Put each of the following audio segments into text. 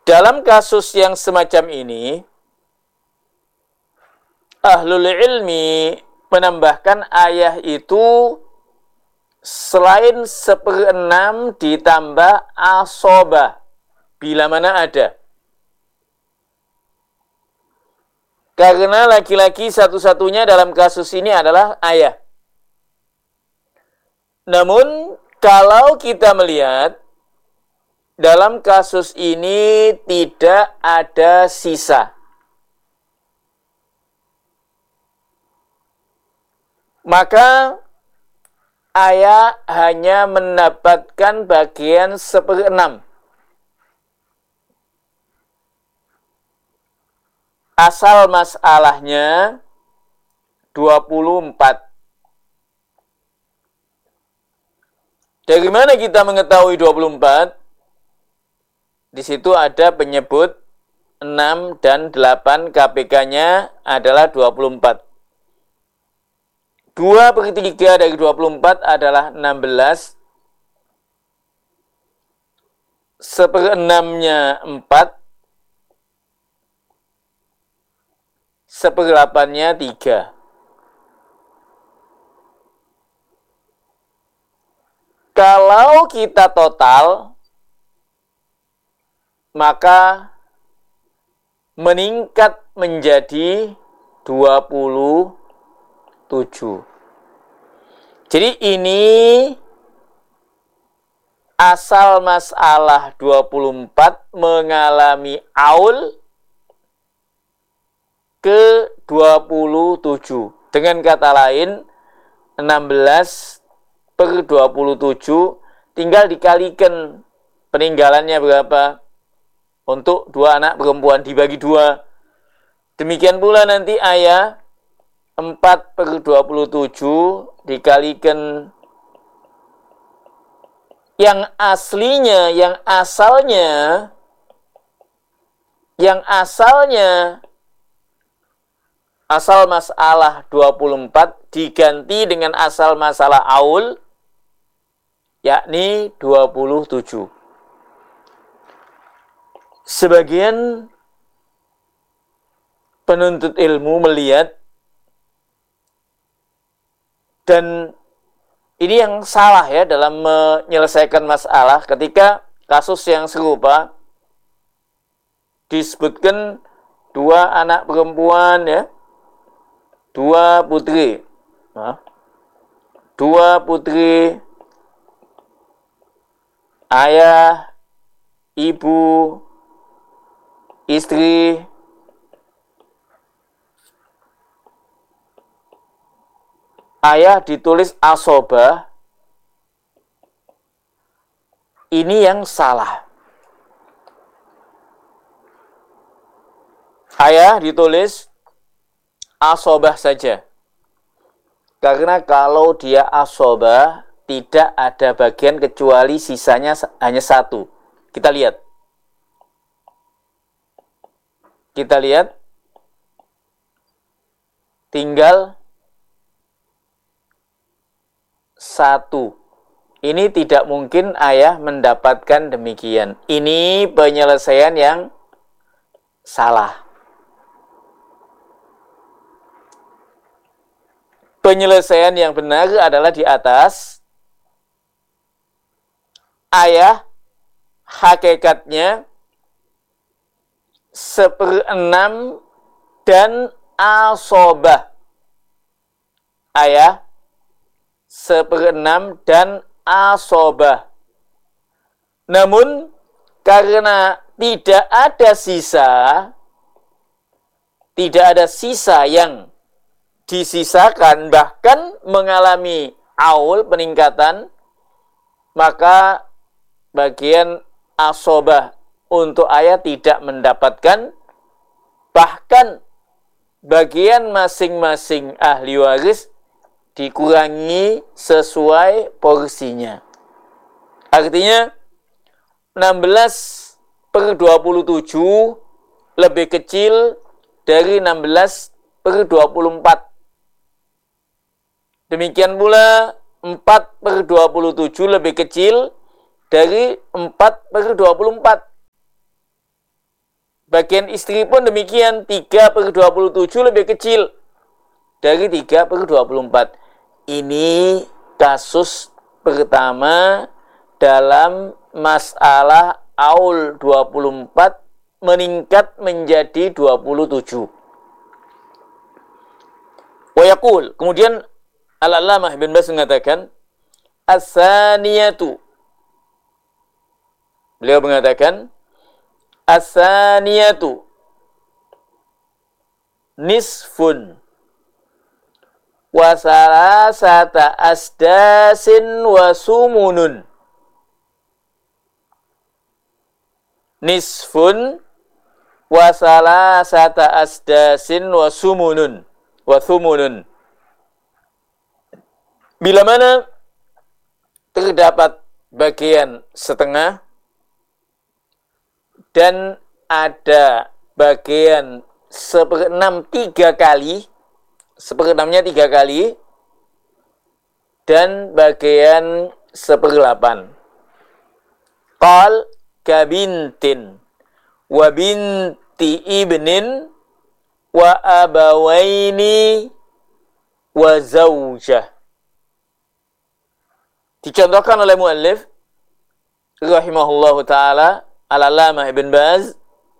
Dalam kasus yang semacam ini, ahlul ilmi menambahkan ayah itu selain 1/6 ditambah asobah, bila mana ada. Karena laki-laki satu-satunya dalam kasus ini adalah ayah. Namun, kalau kita melihat dalam kasus ini tidak ada sisa, maka ayah hanya mendapatkan bagian 1/6. Asal masalahnya 24. Dari mana kita mengetahui 24? Di situ ada penyebut 6 dan 8, KPK-nya adalah 24. 2/3 dari 24 adalah 16. 1/6-nya 4. 1/8-nya 3. Kalau kita total, maka meningkat menjadi 27. Jadi ini asal masalah 24 mengalami aul ke 27. Dengan kata lain, 16/27 tinggal dikalikan peninggalannya berapa. Untuk 2 anak perempuan dibagi 2. Demikian pula nanti ayah 4/27 dikalikan yang aslinya, yang asalnya asal masalah 24 diganti dengan asal masalah aul, yakni 27. Sebagian penuntut ilmu melihat, dan ini yang salah ya dalam menyelesaikan masalah, ketika kasus yang serupa disebutkan 2 anak perempuan ya, 2 putri. 2 putri, ayah, ibu, istri, ayah ditulis asobah, ini yang salah. Ayah ditulis asobah saja. Karena kalau dia asobah, tidak ada bagian kecuali sisanya hanya 1. Kita lihat. Tinggal 1. Ini tidak mungkin ayah mendapatkan demikian. Ini penyelesaian yang salah. Penyelesaian yang benar adalah di atas. Ayah hakikatnya 1/6 dan asobah. Ayah 1/6 dan asobah. Namun karena tidak ada sisa yang disisakan, bahkan mengalami aul, peningkatan, maka bagian asobah untuk ayah tidak mendapatkan, bahkan bagian masing-masing ahli waris dikurangi sesuai porsinya. Artinya 16/27 lebih kecil dari 16/24. Demikian pula 4/27 lebih kecil dari 4/24. bagian istri pun demikian, 3/27 lebih kecil dari 3/24. Ini kasus pertama dalam masalah aul 24 meningkat menjadi 27. Wa yaqul, kemudian Al-Allamah Ibn Baz mengatakan, as-saniyatu. Beliau mengatakan, as-saniyatu nisfun wa salasata asdasin wa sumunun. Nisfun wa salasata asdasin wa sumunun. Bila mana terdapat bagian setengah dan ada bagian 1/6 3 kali, 1/6-nya 3 kali, dan bagian 1/8. Qal kabintin wa binti ibnin wa abawaini wa zawjah. Dicontohkan oleh muallif rahimahullahu taala Al-Allamah Ibn Baz,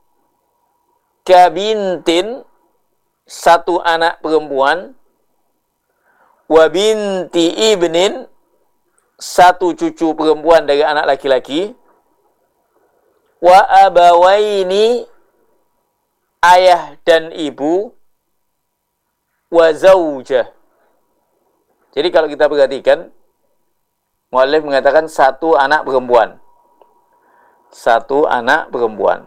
kabintin, satu anak perempuan, wa binti ibnin, satu cucu perempuan dari anak laki-laki, wa abawaini, ayah dan ibu, wa zaujah. Jadi kalau kita perhatikan, muallif mengatakan satu anak perempuan. Satu anak perempuan.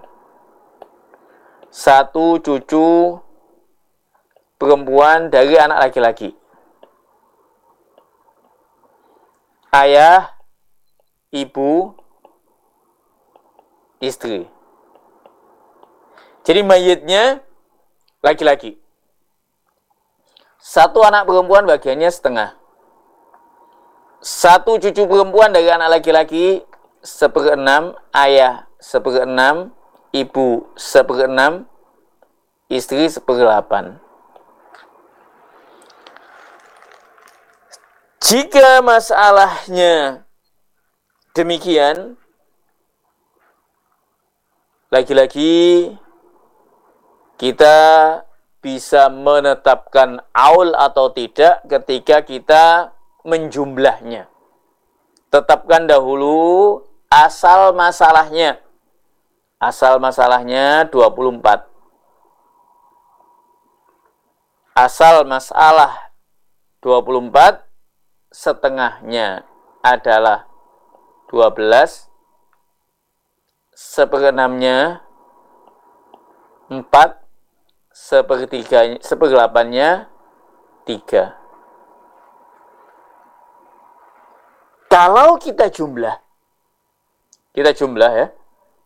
Satu cucu perempuan dari anak laki-laki. Ayah, ibu, istri. Jadi mayitnya laki-laki. Satu anak perempuan bagiannya setengah. Satu cucu perempuan dari anak laki-laki 1/6, ayah 1/6, ibu 1/6, istri 1/8. Jika masalahnya demikian, lagi-lagi kita bisa menetapkan aul atau tidak ketika kita menjumlahnya. Tetapkan dahulu asal masalahnya. Asal masalahnya 24. Asal masalah 24, setengahnya adalah 12, 1/6-nya 4, 1/8-nya 3. Kalau kita jumlah ya,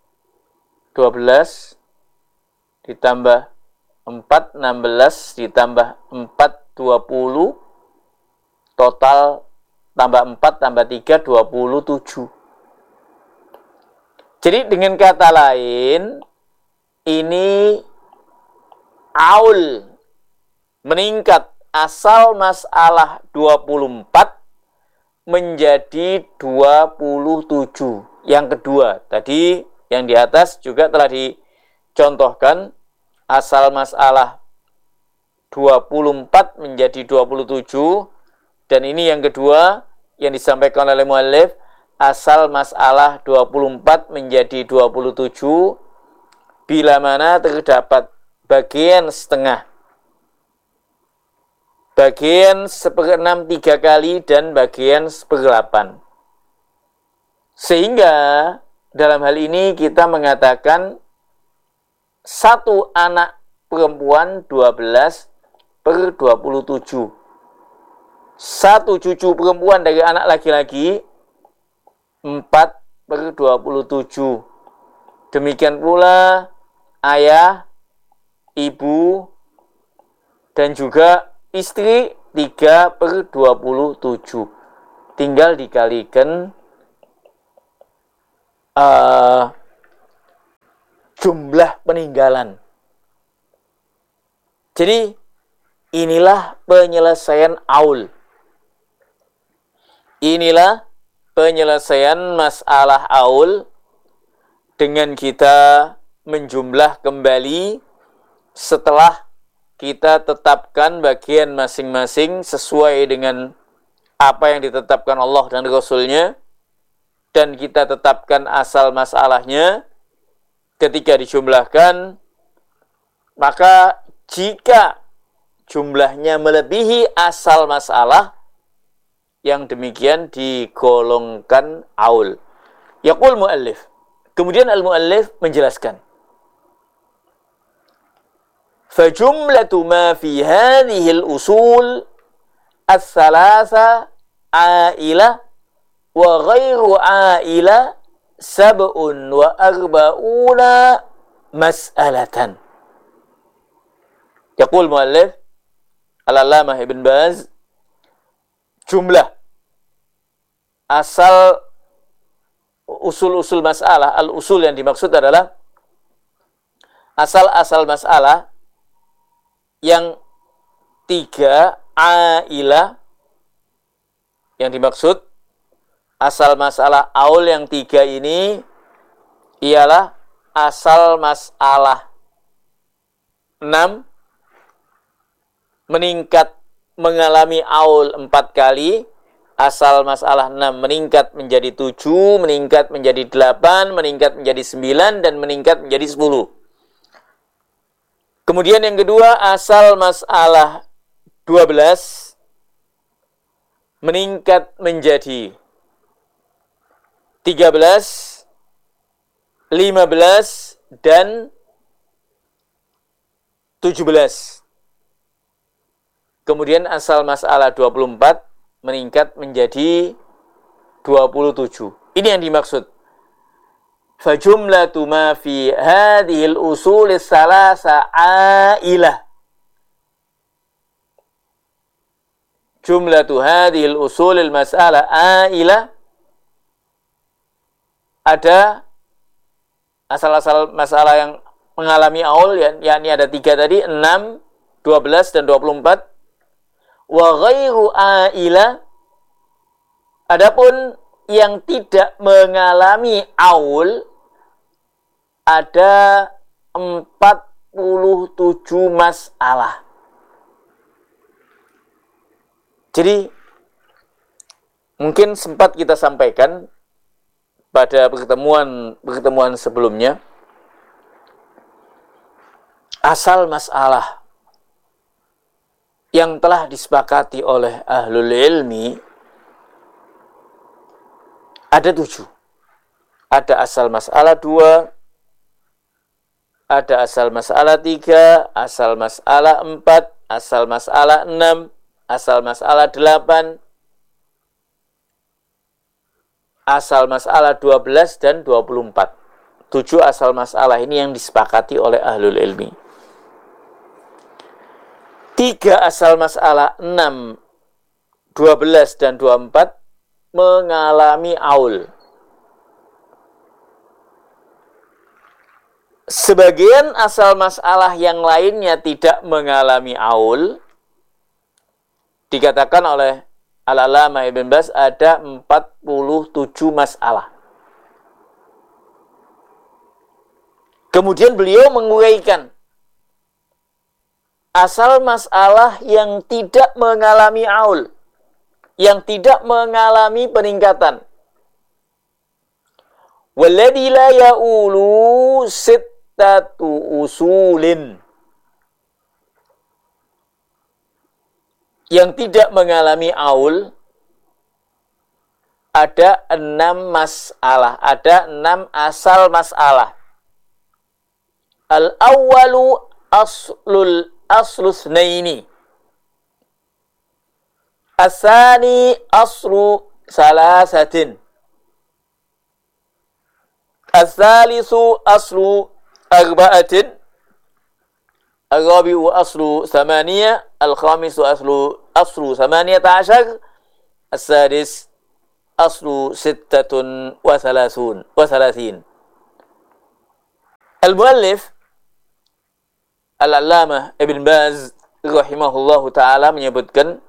12 ditambah 4, 16, ditambah 4, 20, total tambah 4, tambah 3, 27. Jadi dengan kata lain, ini aul meningkat asal masalah 24 menjadi 27. Yang kedua, tadi yang di atas juga telah dicontohkan, asal masalah 24 menjadi 27, dan ini yang kedua yang disampaikan oleh muallif, asal masalah 24 menjadi 27 bila mana terdapat bagian setengah, bagian 1/6 3 kali, dan bagian 1/8. Sehingga dalam hal ini kita mengatakan satu anak perempuan 12/27. Satu cucu perempuan dari anak laki-laki 4/27. Demikian pula ayah, ibu, dan juga istri 3/27. Tinggal dikalikan jumlah peninggalan. Jadi inilah penyelesaian aul. Inilah penyelesaian masalah aul dengan kita menjumlah kembali setelah kita tetapkan bagian masing-masing sesuai dengan apa yang ditetapkan Allah dan Rasul-Nya, dan kita tetapkan asal masalahnya. Ketika dijumlahkan, maka jika jumlahnya melebihi asal masalah, yang demikian digolongkan aul. Yaqul muallif. Kemudian al-muallif menjelaskan. Fajumlatu ma fi hadhihi al-usul al-thalatha aila wa ghairu aila sab'un wa arba'una mas'alatan. Yaqul muallif al-allamah Ibn Baz, jumlah asal usul-usul masalah, al-usul yang dimaksud adalah asal-asal masalah yang 3 ailah, yang dimaksud asal masalah aul yang 3 ini ialah asal masalah 6 meningkat mengalami aul 4 kali, asal masalah 6 meningkat menjadi 7, meningkat menjadi 8, meningkat menjadi 9, dan meningkat menjadi 10. Kemudian yang kedua, asal masalah 12 meningkat menjadi 13, 15, dan 17. Kemudian asal masalah 24 meningkat menjadi 27. Ini yang dimaksud. Fajumlatu ma fi hadhil usul salasa ailah. Jumlatu hadhil usul masalah ailah, ada asal-asal masalah yang mengalami aul, yakni ada 3 tadi, 6, 12, dan 24. Wa ghairu aila, adapun yang tidak mengalami aul ada 47 masalah. Jadi mungkin sempat kita sampaikan pada pertemuan sebelumnya, asal masalah yang telah disepakati oleh ahlul ilmi ada 7. Ada asal masalah 2, ada asal masalah 3, asal masalah 4, asal masalah 6, asal masalah 8, asal masalah 12, dan 24. 7 asal masalah ini yang disepakati oleh ahlul ilmi. 3 asal masalah 6, 12, dan 24 mengalami aul. Sebagian asal masalah yang lainnya tidak mengalami aul. Dikatakan oleh al-allamah Ibn Baz ada 47 masalah. Kemudian beliau menguraikan asal masalah yang tidak mengalami aul, yang tidak mengalami peningkatan. Walladzi la ya'ulu sittatu usulin, yang tidak mengalami aul ada 6 masalah, ada 6 asal masalah. Al-awwalu aslu tsnaini, as-tsani aslu salasatin, as-tsalisu aslu arba'atin, al-rabi'u aslu thamaniyah, al-khamisu aslu thamaniyata ashar, as-sadis aslu sittatun wa thalathin. Al-Muallif Al-Allamah Ibn Baz rahimahullahu ta'ala menyebutkan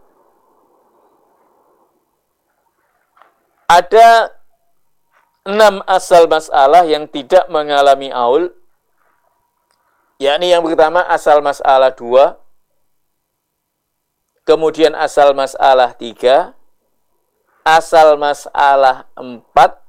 ada 6 asal masalah yang tidak mengalami aul, yakni yang pertama asal masalah 2, kemudian asal masalah 3, asal masalah 4,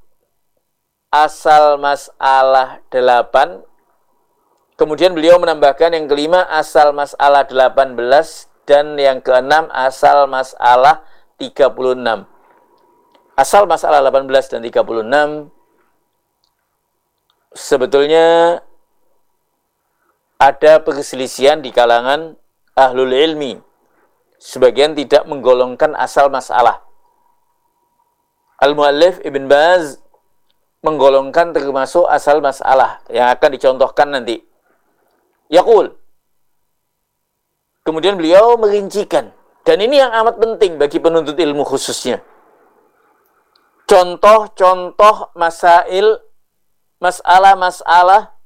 asal masalah 8, kemudian beliau menambahkan yang kelima asal masalah 18, dan yang keenam asal masalah 36. Asal masalah 18 dan 36 sebetulnya ada perselisihan di kalangan ahlul ilmi. Sebagian tidak menggolongkan asal masalah. Al-Muallif Ibn Baz menggolongkan termasuk asal masalah yang akan dicontohkan nanti. Yaqul. Kemudian beliau merincikan, dan ini yang amat penting bagi penuntut ilmu khususnya. Contoh-contoh masail, masalah-masalah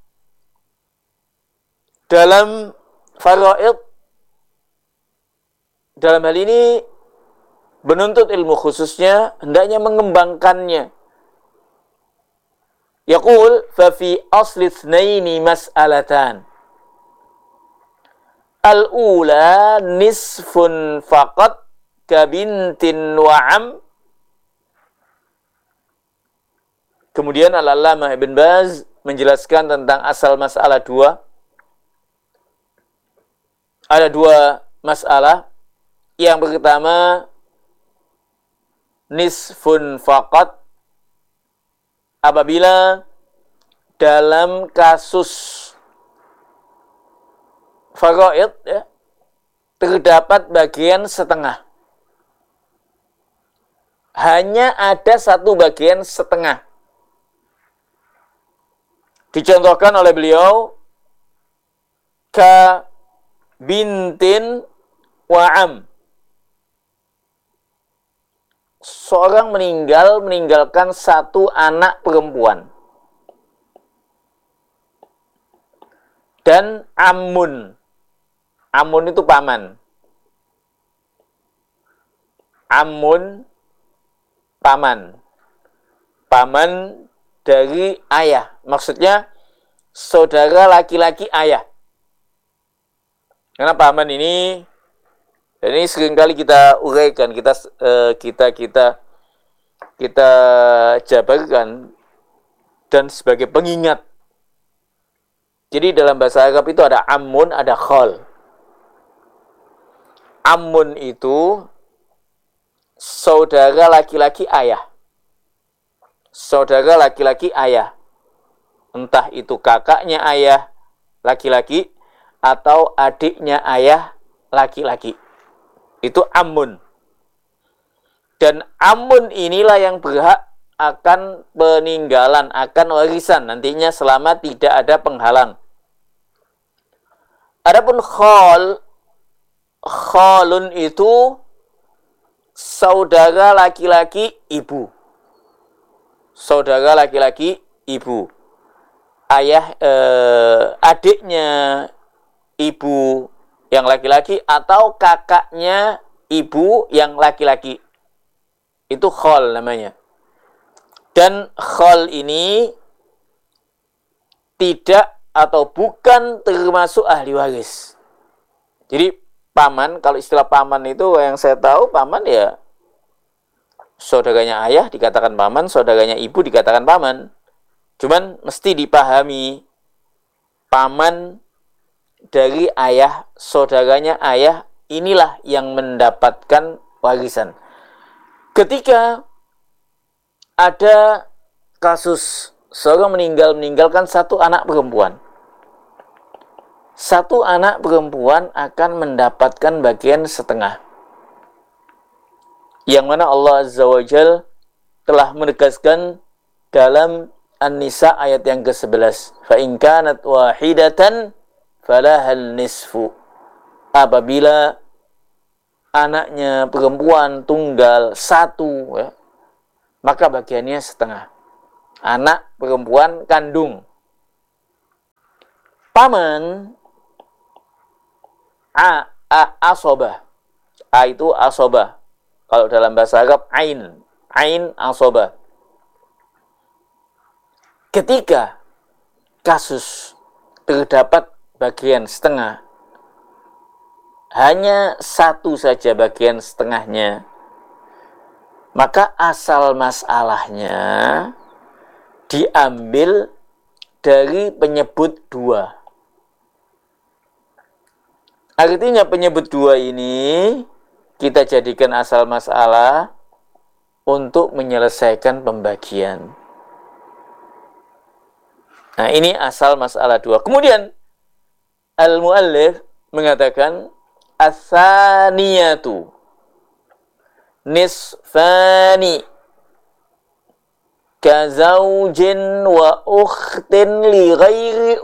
dalam faraid. Dalam hal ini penuntut ilmu khususnya hendaknya mengembangkannya. Yaqul fa fi asli itsnaini mas'alatan. Al-ula nisfun faqat ka bintin wa am. Kemudian Al-Allamah Ibn Baz menjelaskan tentang asal masalah 2. Ada 2 masalah. Yang pertama, nisfun faqat, apabila dalam kasus faraid ya, terdapat bagian setengah. Hanya ada satu bagian setengah. Dicontohkan oleh beliau ka bintin wa am. Seorang meninggalkan satu anak perempuan. Dan amun. Amun itu paman. Amun, paman. Paman dari ayah. Maksudnya saudara laki-laki ayah. Karena paman ini, dan ini seringkali kita uraikan, kita jabarkan dan sebagai pengingat. Jadi dalam bahasa Arab itu ada amun, ada khol. Amun itu saudara laki-laki ayah. Saudara laki-laki ayah. Entah itu kakaknya ayah laki-laki atau adiknya ayah laki-laki. Itu amun. Dan amun inilah yang berhak akan peninggalan, akan warisan nantinya selama tidak ada penghalang. Adapun khol, kholun itu saudara laki-laki ibu. Saudara laki-laki ibu. Ayah, adiknya ibu yang laki-laki atau kakaknya ibu yang laki-laki. Itu khol namanya. Dan khol ini tidak atau bukan termasuk ahli waris. Jadi paman, kalau istilah paman itu yang saya tahu, paman ya saudaranya ayah dikatakan paman, saudaranya ibu dikatakan paman. Cuman mesti dipahami, paman dari ayah, saudaranya ayah, inilah yang mendapatkan warisan. Ketika ada kasus seorang meninggalkan satu anak perempuan. Satu anak perempuan akan mendapatkan bagian setengah. Yang mana Allah Azza wa Jal telah menegaskan dalam An-Nisa ayat yang ke-11. Fa in kanat wahidatan falahal nisfu. Apabila anaknya perempuan tunggal satu, ya, maka bagiannya setengah. Anak perempuan kandung. paman asobah. A itu asobah. Kalau dalam bahasa Arab, ain asobah. Ketika kasus terdapat bagian setengah, hanya satu saja bagian setengahnya, maka asal masalahnya diambil dari penyebut dua. Artinya penyebut dua ini kita jadikan asal masalah untuk menyelesaikan pembagian. Nah, ini asal masalah dua. Kemudian al-muallif mengatakan as-saniyatu nisfani kazaujin wa ukhtin li ghairi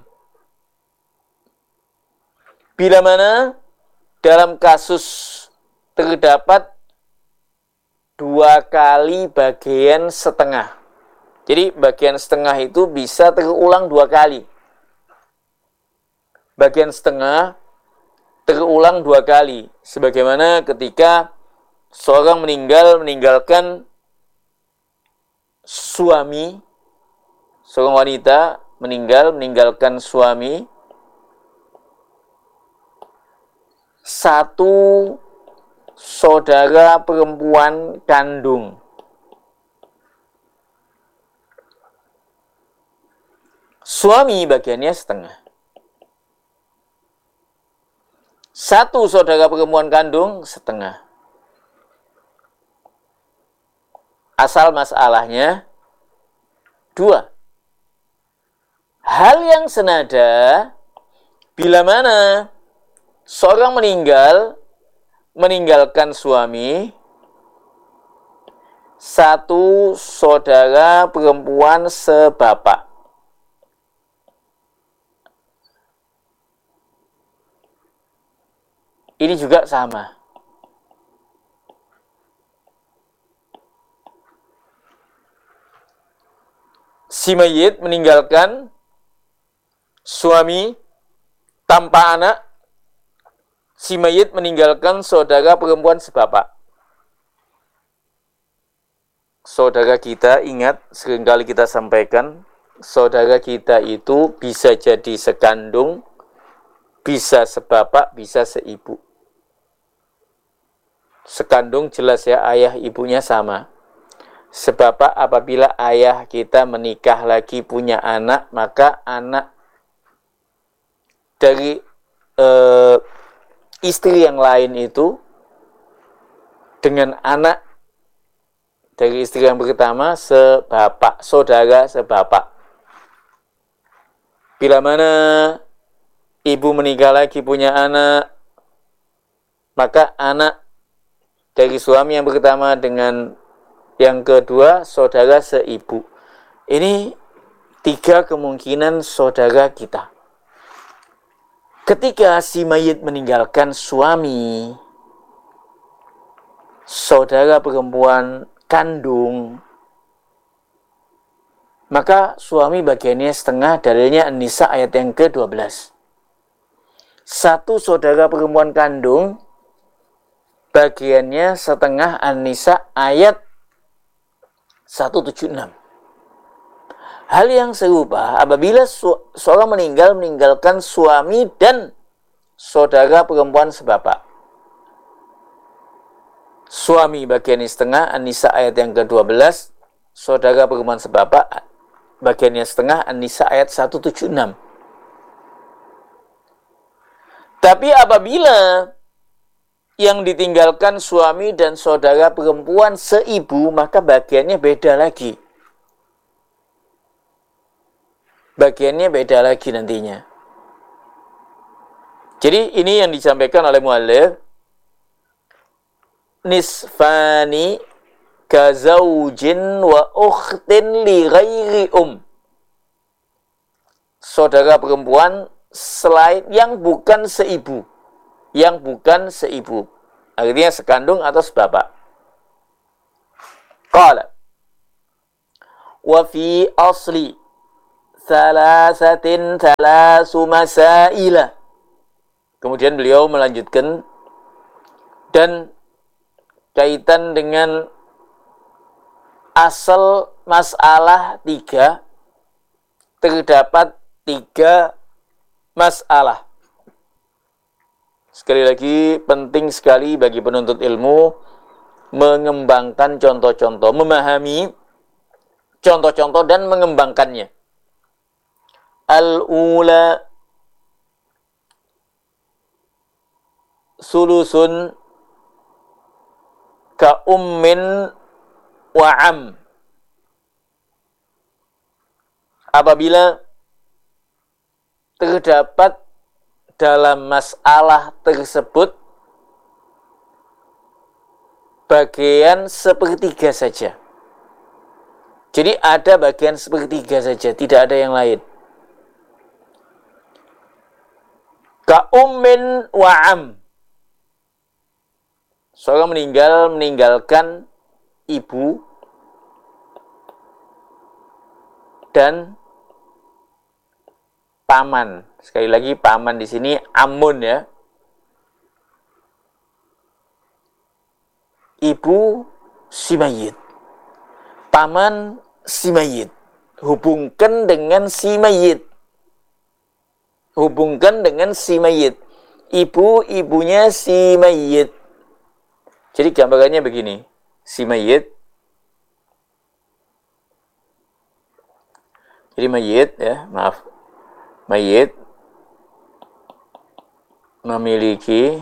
Bila mana dalam kasus terdapat dua kali bagian setengah. Jadi bagian setengah itu bisa terulang dua kali. Bagian setengah terulang dua kali. Sebagaimana ketika seorang meninggalkan suami, seorang wanita meninggalkan suami, satu saudara perempuan kandung. Suami bagiannya setengah. Satu saudara perempuan kandung setengah. Asal masalahnya dua. Hal yang senada bila mana seorang meninggalkan suami, satu saudara perempuan sebapak. Ini juga sama. Si mayit meninggalkan suami tanpa anak. Si mayit meninggalkan saudara perempuan sebapak. Saudara kita, ingat, seringkali kita sampaikan, saudara kita itu bisa jadi sekandung, bisa sebapak, bisa seibu. Sekandung jelas ya, ayah ibunya sama. Sebapak apabila ayah kita menikah lagi punya anak, maka anak dari istri yang lain itu dengan anak dari istri yang pertama sebapak, saudara sebapak. Bila mana ibu menikah lagi punya anak, maka anak dari suami yang pertama dengan yang kedua saudara seibu. Ini tiga kemungkinan saudara kita. Ketika si mayit meninggalkan suami, saudara perempuan kandung, maka suami bagiannya setengah, dalilnya An-Nisa ayat yang ke-12. Satu saudara perempuan kandung, bagiannya setengah, An-Nisa ayat 176. Hal yang serupa apabila seorang meninggalkan suami dan saudara perempuan sebapak. Suami bagiannya setengah, An-Nisa ayat yang ke-12, saudara perempuan sebapak bagiannya setengah, An-Nisa ayat 176. Tapi apabila yang ditinggalkan suami dan saudara perempuan seibu, maka bagiannya beda lagi. Bagiannya beda lagi nantinya. Jadi ini yang disampaikan oleh muallif, nisfani kazaujin wa ukhtin li ghairi Saudara perempuan selain yang bukan seibu. Yang bukan seibu. Artinya sekandung atau sebapak. Qala wa fi asli salasatin salasu masaila. Kemudian beliau melanjutkan, dan kaitan dengan asal masalah 3, terdapat 3 masalah. Sekali lagi, penting sekali bagi penuntut ilmu mengembangkan contoh-contoh, memahami contoh-contoh dan mengembangkannya. Al-ula sulusun ka ummin wa am. Apabila terdapat dalam masalah tersebut bagian sepertiga saja. Jadi ada bagian sepertiga saja, tidak ada yang lain. Ka ummin wa am. Seorang meninggalkan ibu dan paman. Sekali lagi, paman di sini amun ya. Ibu si mayit, paman si mayit. Hubungkan dengan si mayit. Hubungkan dengan si mayit. Ibunya si mayit. Jadi gambarannya begini. Si mayit. Jadi mayit ya, maaf. Mayit memiliki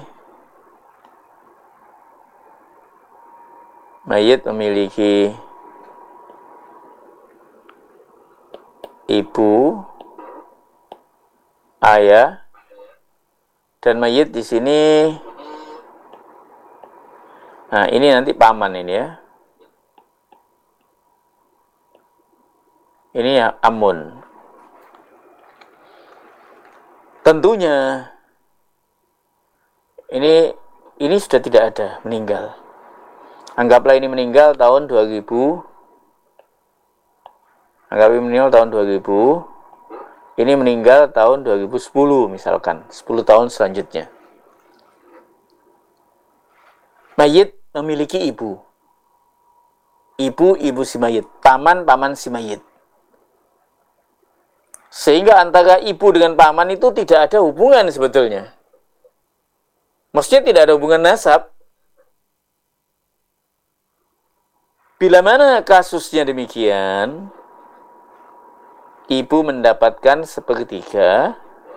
ibu, ayah, dan mayit di sini. Nah, ini nanti paman ini ya. Ini ya amun. Tentunya ini sudah tidak ada, meninggal. Anggaplah ini meninggal tahun 2000. Anggaplah meninggal tahun 2000. Ini meninggal tahun 2010 misalkan, 10 tahun selanjutnya. Mayit memiliki ibu. Ibu si mayit, paman si mayit. Sehingga antara ibu dengan paman itu tidak ada hubungan sebetulnya. Maksudnya tidak ada hubungan nasab. Bila mana kasusnya demikian, ibu mendapatkan sepertiga,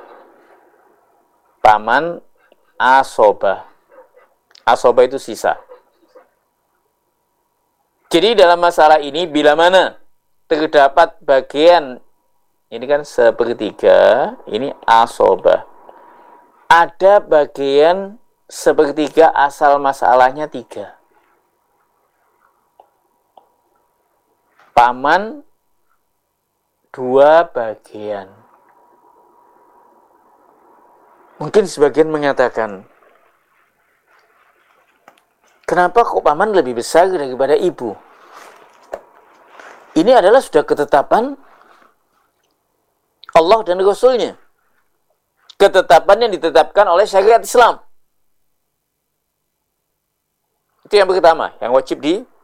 paman asobah. Asobah itu sisa. Jadi dalam masalah ini, bila mana terdapat bagian, ini kan sepertiga, ini asobah. Ada bagian sepertiga, asal masalahnya 3. Paman 2 bagian. Mungkin sebagian mengatakan, kenapa kok paman lebih besar daripada ibu? Ini adalah sudah ketetapan Allah dan Rasul-Nya. Ketetapan yang ditetapkan oleh syariat Islam. Itu yang pertama, yang wajib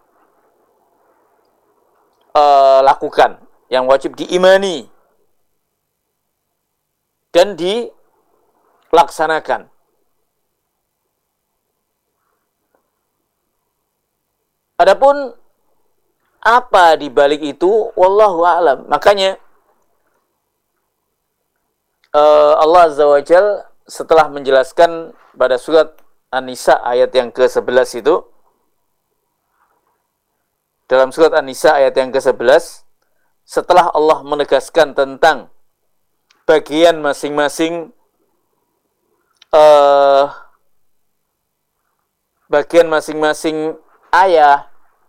dilakukan, yang wajib diimani dan dilaksanakan. Adapun apa di balik itu, wallahu a'lam. Makanya Allah Azza wa Jalla setelah menjelaskan pada surat An-Nisa ayat yang ke-11 itu, dalam surat An-Nisa ayat yang ke-11, setelah Allah menegaskan tentang bagian masing-masing ayah,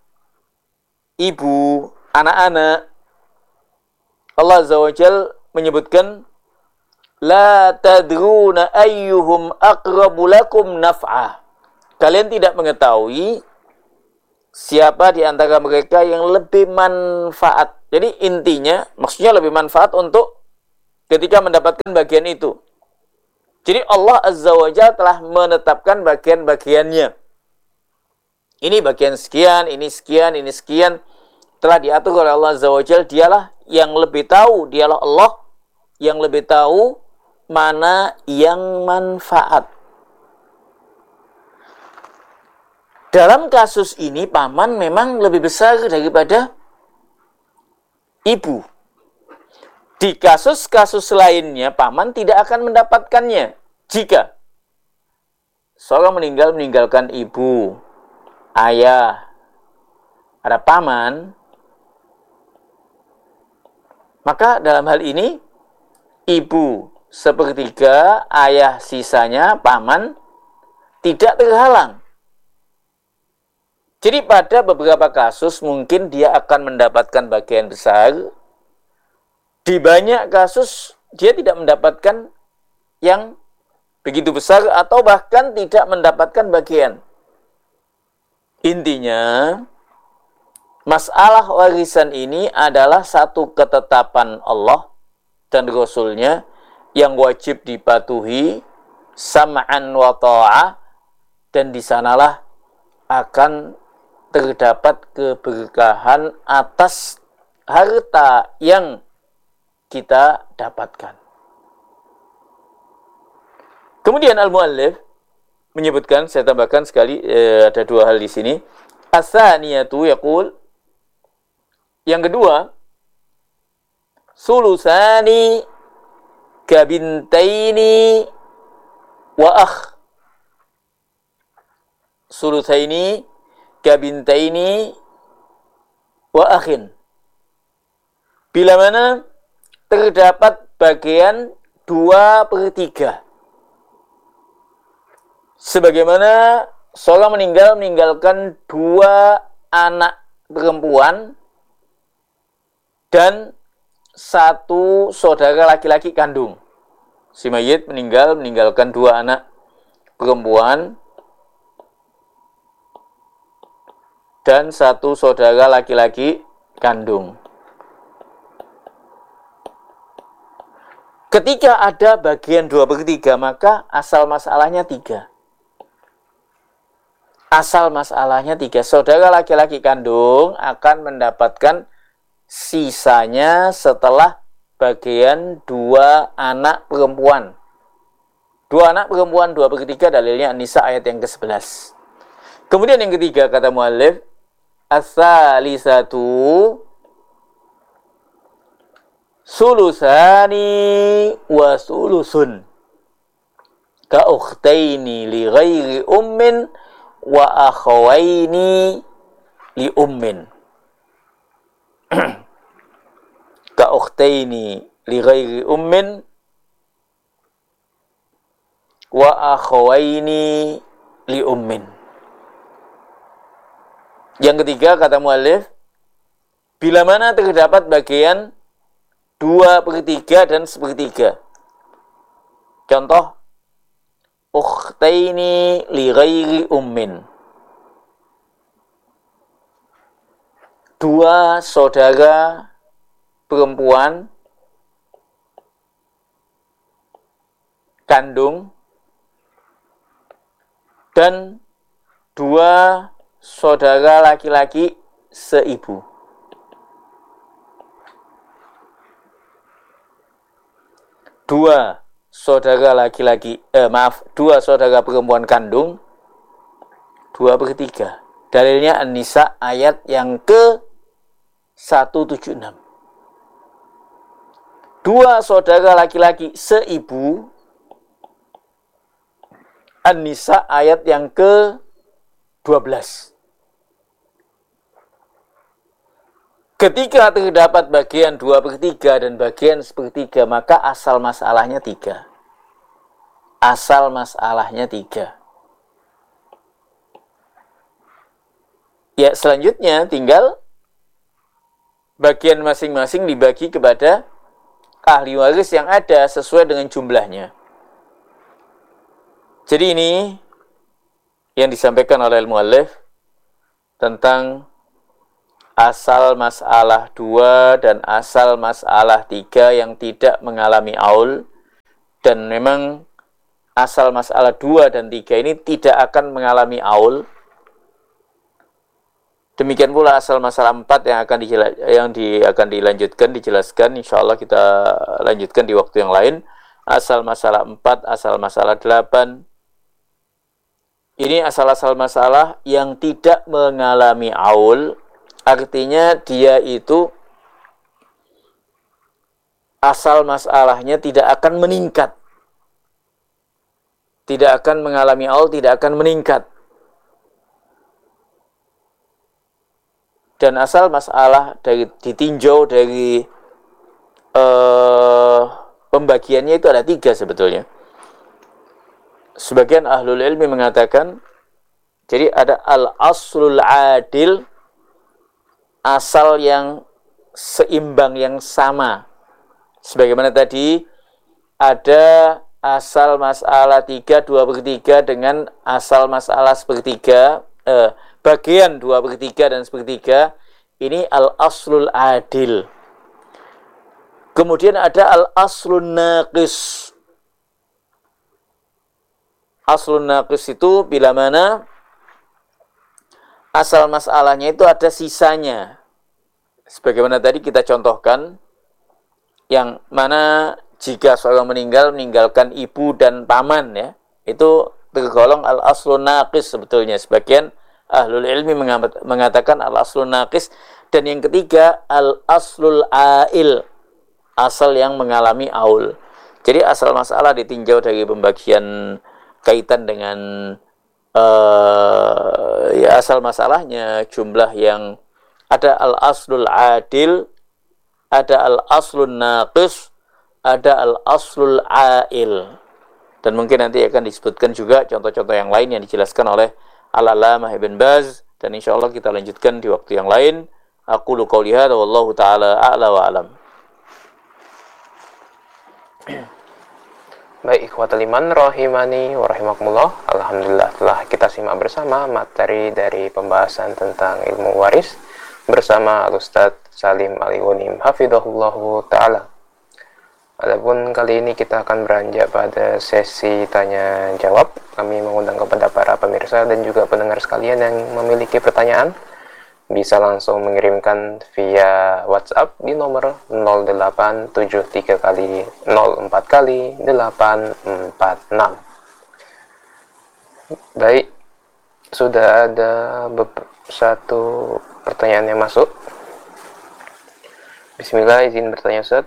ibu, anak-anak, Allah Azza wa Jalla menyebutkan, la tadruna ayyuhum aqrabu lakum naf'ah. Kalian tidak mengetahui siapa di antara mereka yang lebih manfaat, Jadi intinya, maksudnya lebih manfaat untuk ketika mendapatkan bagian itu. Jadi Allah Azza wa Jalla telah menetapkan bagian-bagiannya. Ini bagian sekian, ini sekian, ini sekian. Telah diatur oleh Allah Azza wa Jalla. Dialah yang lebih tahu. Dialah Allah yang lebih tahu mana yang manfaat. Dalam kasus ini, paman memang lebih besar daripada ibu. Di kasus-kasus lainnya, paman tidak akan mendapatkannya. Jika seorang meninggalkan ibu, ayah, ada paman, maka dalam hal ini, ibu sepertiga, ayah sisanya, paman tidak terhalang. Jadi pada beberapa kasus mungkin dia akan mendapatkan bagian besar. Di banyak kasus dia tidak mendapatkan yang begitu besar atau bahkan tidak mendapatkan bagian. Intinya, masalah warisan ini adalah satu ketetapan Allah dan Rasul-Nya yang wajib dipatuhi, sam'an wa ta'ah, dan di sanalah akan terdapat keberkahan atas harta yang kita dapatkan. Kemudian al-muallif menyebutkan, saya tambahkan sekali, ada dua hal di sini. As-saniyatu yaqul, yang kedua, sulusani kabintaini wa akh. Sulusaini kabintaini wa akhin. Bila mana terdapat bagian 2/3. Sebagaimana seorang meninggalkan 2 anak perempuan dan 1 saudara laki-laki kandung. Si mayit meninggalkan 2 anak perempuan dan 1 saudara laki-laki kandung. Ketika ada bagian 2/3, maka asal masalahnya 3. Asal masalahnya 3. Saudara laki-laki kandung akan mendapatkan sisanya setelah bagian 2 anak perempuan. 2 anak perempuan 2/3, dalilnya An-Nisa ayat yang ke-11. Kemudian yang ketiga, kata muallif, as-salisatu sulusani wa sulusun ka ukhtaini li ghairi ummin wa akhawaini li ummin. Ka ukhtaini li ghairi ummin wa akhawaini li ummin. Yang ketiga, kata muallif, bila mana terdapat bagian 2/3 dan 1/3. Contoh, ukhtaini li ghairi ummin. 2 saudara perempuan kandung dan 2 saudara laki-laki seibu. Dua saudara perempuan kandung 2/3. Dalilnya An-Nisa ayat yang ke-176. 2 saudara laki-laki seibu, An-Nisa ayat yang ke-12. Ketika terdapat bagian 2/3 dan bagian 1/3, maka asal masalahnya 3. Asal masalahnya 3. Ya, selanjutnya tinggal bagian masing-masing dibagi kepada ahli waris yang ada sesuai dengan jumlahnya. Jadi ini yang disampaikan oleh al-muallif tentang asal masalah 2 dan asal masalah 3 yang tidak mengalami aul, dan memang asal masalah 2 dan 3 ini tidak akan mengalami aul. Demikian pula asal masalah 4 yang akan dijelaskan, insyaallah kita lanjutkan di waktu yang lain. Asal masalah 4, asal masalah 8. Ini asal-asal masalah yang tidak mengalami aul, artinya dia itu asal masalahnya tidak akan meningkat. Tidak akan mengalami aul, tidak akan meningkat. Dan asal masalah ditinjau dari pembagiannya itu ada 3 sebetulnya. Sebagian ahlul ilmi mengatakan, jadi ada al-aslul adil, asal yang seimbang, yang sama. Sebagaimana tadi ada asal masalah 3, 2/3 dengan asal masalah sepertiga, bagian 2/3 dan sepertiga, ini al-aslul adil. Kemudian ada al-aslun naqis. Aslun naqis itu bila mana asal masalahnya itu ada sisanya. Sebagaimana tadi kita contohkan, yang mana jika seorang meninggalkan ibu dan paman, ya, itu tergolong al-aslun naqis sebetulnya. Sebagian ahlul ilmi mengatakan al-aslun naqis. Dan yang ketiga al-aslul ail, asal yang mengalami aul. Jadi asal masalah ditinjau dari pembagian kaitan dengan ya asal masalahnya, jumlah yang ada al-aslul adil, ada al-aslun naqis, ada al-aslul ail. Dan mungkin nanti akan disebutkan juga contoh-contoh yang lain yang dijelaskan oleh Al-Allamah Ibn Baz, dan insyaallah kita lanjutkan di waktu yang lain. Aqulu qouli hadza wallahu taala a'la wa alam. Baik, ikhwatul iman rahimani wa rahimakumullah. Alhamdulillah telah kita simak bersama materi dari pembahasan tentang ilmu waris bersama Al-Ustaz Salim Al-Ghanim hafizahullahu taala. Adapun kali ini kita akan beranjak pada sesi tanya jawab. Kami mengundang kepada para pemirsa dan juga pendengar sekalian yang memiliki pertanyaan bisa langsung mengirimkan via WhatsApp di nomor 0873 kali 04 kali 846. Baik, sudah ada satu pertanyaan yang masuk. Bismillah, izin bertanya Ustaz.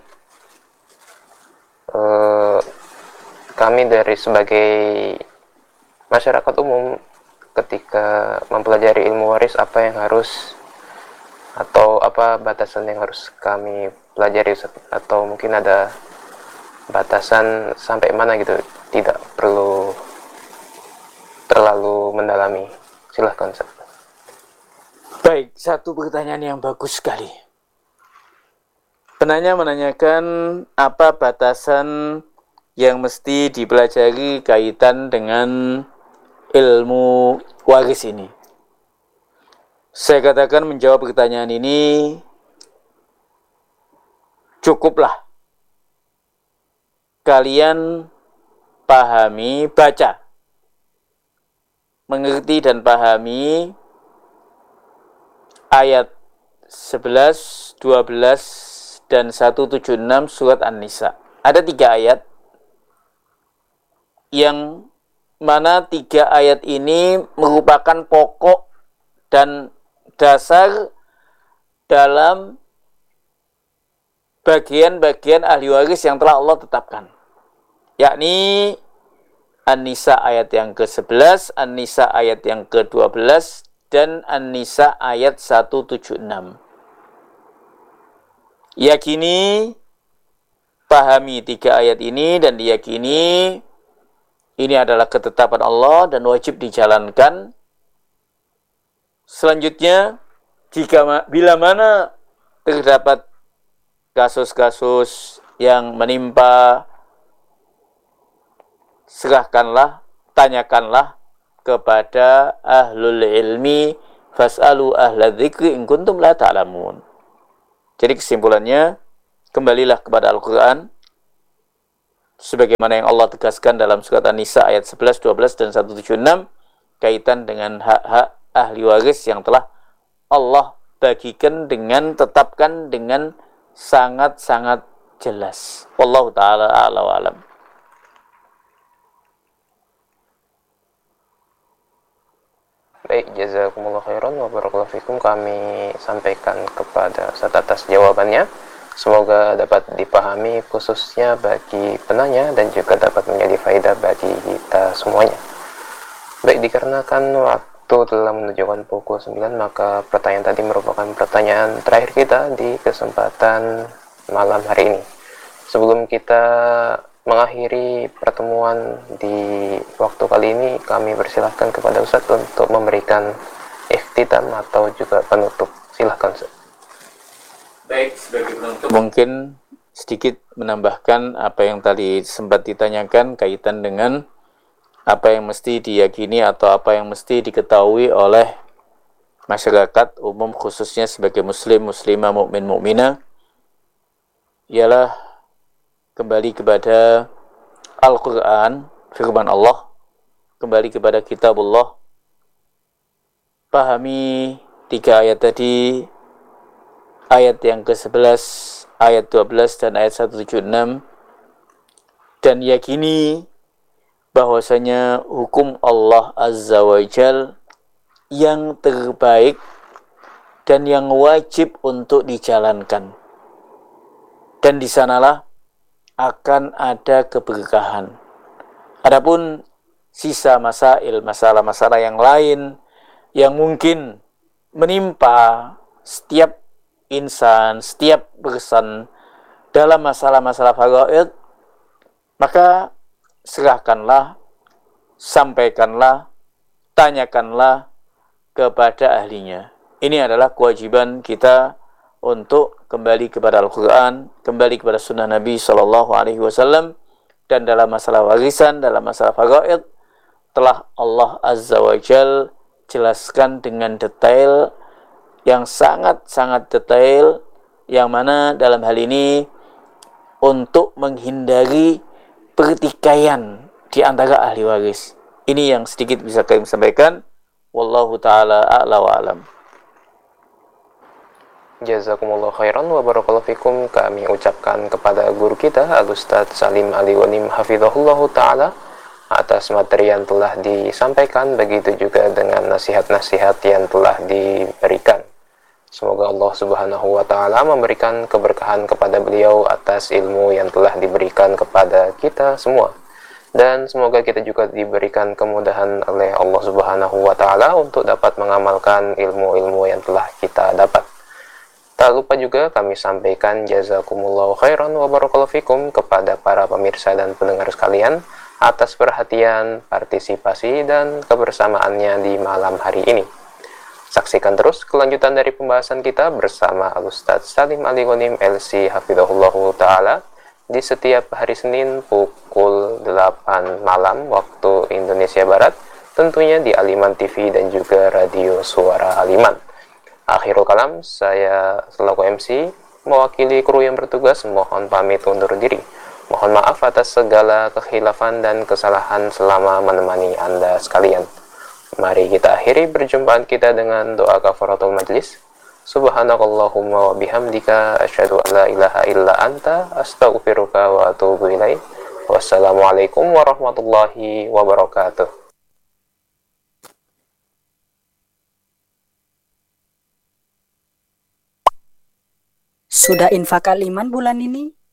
Kami dari sebagai masyarakat umum ketika mempelajari ilmu waris, apa yang harus atau apa batasan yang harus kami pelajari, atau mungkin ada batasan sampai mana gitu, tidak perlu terlalu mendalami. Silahkan Ustaz. Baik, satu pertanyaan yang bagus sekali. Penanya menanyakan apa batasan yang mesti dipelajari kaitan dengan ilmu waris ini. Saya katakan menjawab pertanyaan ini cukuplah kalian pahami, baca, mengerti dan pahami ayat 11, 12 dan 176 surat An-Nisa. Ada 3 ayat yang mana 3 ayat ini merupakan pokok dan dasar dalam bagian-bagian ahli waris yang telah Allah tetapkan, yakni An-Nisa ayat yang ke-11, An-Nisa ayat yang ke-12, dan An-Nisa ayat 176. Yakini, pahami 3 ayat ini dan diyakini ini adalah ketetapan Allah dan wajib dijalankan. Selanjutnya, bila mana terdapat kasus-kasus yang menimpa, serahkanlah, tanyakanlah kepada ahlul ilmi Fas'alu ahla dzikri in kuntum la ta'lamun. Jadi kesimpulannya, kembalilah kepada Al-Quran sebagaimana yang Allah tegaskan dalam surat An-Nisa ayat 11, 12, dan 176 kaitan dengan hak-hak ahli waris yang telah Allah bagikan dengan tetapkan dengan sangat-sangat jelas. Wallahu ta'ala a'la wa alam. Baik, jazakumullah khairan wa barakallahu fikum. Kami sampaikan kepada Ustaz atas jawabannya. Semoga dapat dipahami khususnya bagi penanya dan juga dapat menjadi faedah bagi kita semuanya. Baik, dikarenakan waktu telah menunjukkan pukul 9, maka pertanyaan tadi merupakan pertanyaan terakhir kita di kesempatan malam hari ini. Sebelum kita mengakhiri pertemuan di waktu kali ini, kami persilahkan kepada Ustadz untuk memberikan ikhtitam atau juga penutup. Silahkan Ustadz. Baik, sebagai penutup mungkin sedikit menambahkan apa yang tadi sempat ditanyakan kaitan dengan apa yang mesti diyakini atau apa yang mesti diketahui oleh masyarakat umum khususnya sebagai muslim, muslimah, mukmin, mukminah, ialah kembali kepada Al-Quran, firman Allah, kembali kepada kitabullah, pahami 3 ayat tadi, ayat yang ke-11, ayat 12, dan ayat 176, dan yakini bahwasanya hukum Allah Azza wa Jal yang terbaik dan yang wajib untuk dijalankan. Dan di sanalah akan ada keberkahan. Adapun sisa masalah-masalah yang lain yang mungkin menimpa setiap insan, setiap person dalam masalah-masalah faraid, maka serahkanlah, sampaikanlah, tanyakanlah kepada ahlinya. Ini adalah kewajiban kita untuk kembali kepada Al-Quran, kembali kepada sunnah Nabi SAW, dan dalam masalah warisan, dalam masalah faraid, telah Allah Azza wa Jal jelaskan dengan detail, yang sangat-sangat detail, yang mana dalam hal ini untuk menghindari pertikaian di antara ahli waris. Ini yang sedikit bisa kami sampaikan. Wallahu ta'ala a'la wa alam. Jazakumullah khairan wa barakallahu fikum. Kami ucapkan kepada guru kita Al-Ustadz Salim Al-Ghanim hafizahullahu ta'ala atas materi yang telah disampaikan, begitu juga dengan nasihat-nasihat yang telah diberikan. Semoga Allah subhanahu wa ta'ala memberikan keberkahan kepada beliau atas ilmu yang telah diberikan kepada kita semua. Dan semoga kita juga diberikan kemudahan oleh Allah subhanahu wa ta'ala untuk dapat mengamalkan ilmu-ilmu yang telah kita dapat. Tak lupa juga kami sampaikan jazakumullahu khairan wa barakallahu fikum kepada para pemirsa dan pendengar sekalian atas perhatian, partisipasi, dan kebersamaannya di malam hari ini. Saksikan terus kelanjutan dari pembahasan kita bersama Al-Ustadz Salim Al-Ghanim LC hafizahullahu ta'ala di setiap hari Senin pukul 8 malam waktu Indonesia Barat, tentunya di Aliman TV dan juga Radio Suara Aliman. Akhirul kalam, saya selaku MC mewakili kru yang bertugas mohon pamit undur diri. Mohon maaf atas segala kekhilafan dan kesalahan selama menemani Anda sekalian. Mari kita akhiri perjumpaan kita dengan doa kafaratul majlis. Subhanakallahumma wa bihamdika asyhadu an la ilaha illa anta astaghfiruka wa atubu ilaik. Wassalamualaikum warahmatullahi wabarakatuh. Sudah infak Aliman bulan ini?